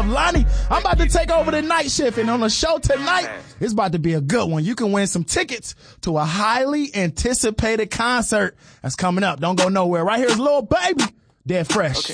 love. Lonnie, I'm about to take over the night shift, and on the show tonight, it's about to be a good one. You can win some tickets to a highly anticipated concert that's coming up. Don't go nowhere. Right here is Lil Baby, Dead Fresh.